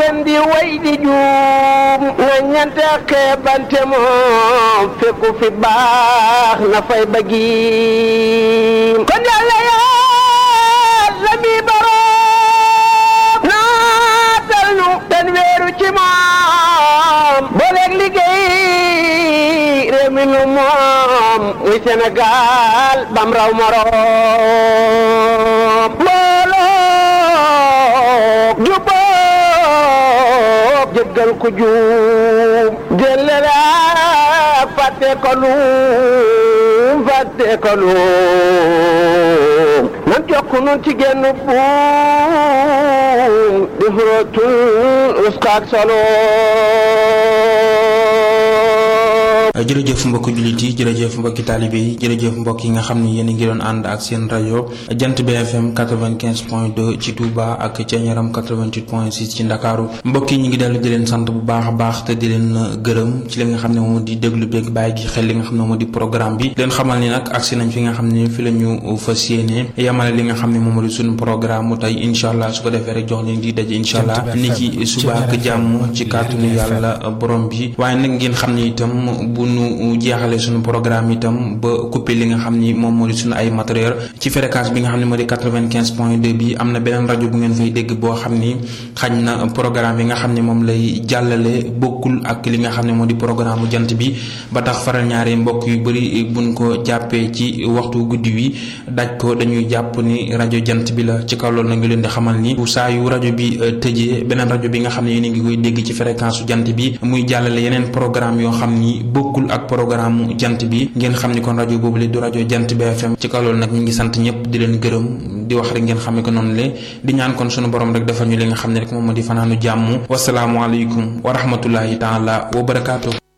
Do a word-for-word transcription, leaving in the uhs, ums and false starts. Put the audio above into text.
leen di way di juum nga ñante xeebante moom fekku fi baax na fay bëggi kon yàlla yàlla mi boroom naatal nu ten weeru ci moom booleeg liggéey réew mi nu moom muy Sénégal bam raw moroom mbooloo jubóog jéggal ku juum jëllale fàtte ko luum fàtte ko luum nan jokk nun ci genn buum di xurootul uskaak solo. jërëjëf mbokki jullit yi jërëjëf mbokki taalibe yi jërëjëf mbokk yi nga xam ni yéen a ngi doon ànd ak seen rajo Jant B F M quatre-vingt-quinze point deux ci Touba ak Thiéniaram quatre-vingt-huit point six ci Ndakaaru mbokk yi ñu ngi dellu di leen sant bu baax a baax te di leen gërëm ci li nga xam ne moom di déglu beeg bàyyi gi xel li nga xam ne moom di programme bi leen xamal ni nag agsi nañ fi nga xam ne fi la ñu fas yéene yamale li nga xam ne moom di suñu programme mu tey incha allah su ko defee rek jox leen di daje incha allah ni ki suba ak jàmm ci kàttanu yàlla borom bi waaye nag ngeen xam ne itam bu nu jeexale suñu programme itam ba coupé li nga xam ni moom moo di suñu ay matériel ci fréquence bi nga xam ne moo di quatre-vingt-quinze point deux bi am na beneen rajo bu ngeen fay dégg boo xam ni xañ na programme yi nga xam ne moom lay jàllale bokkul ak li nga xam ne moo di programme jant bi ba tax faral ñaari mbokk yu bëri buñ ko jàppee ci waxtu guddi wi daj ko dañuy jàpp ni rajo jant bi la ci kaw loolu na ngi leen di xamal ni saa yu rajo bi tëjee beneen rajo bi nga xam ne yéen a ngi koy dégg ci fréquence jant bi muy jàllale yeneen programme yoo xam ni bokkul ak programme jant bi ngeen xam ni kon rajo boobu le du rajo Jant B F M ci kaw loolu nag ñu ngi sant ñëpp di leen gërëm di wax rek ngeen xamee ko noonu le di ñaan kon sunu borom rek defal ñu li nga xam ne rek moom moo di fanaanu jàmm wasalaamualeykum wa rahmatullahi taala wa barakaatu.